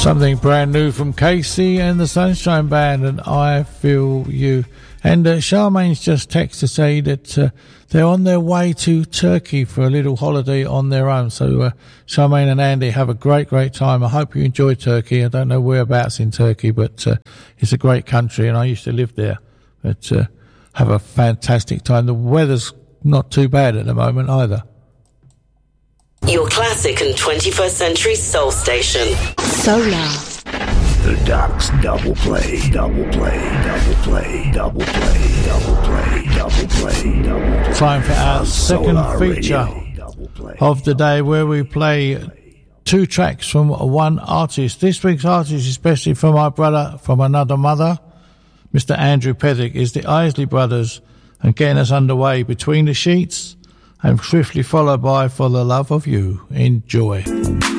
Something brand new from Casey and the Sunshine Band and I Feel You. And Charmaine's just texted to say that they're on their way to Turkey for a little holiday on their own. So Charmaine and Andy have a great, great time. I hope you enjoy Turkey. I don't know whereabouts in Turkey, but it's a great country and I used to live there. But have a fantastic time. The weather's not too bad at the moment either. Your classic and 21st century soul station. Solar. The Doc's double play, double play, double play, double play, double play, double play, double play. Time for our second feature of the day where we play two tracks from one artist. This week's artist is especially for my brother from another mother. Mr. Andrew Pethick is the Isley Brothers and getting us underway Between the Sheets and swiftly followed by For the Love of You. Enjoy.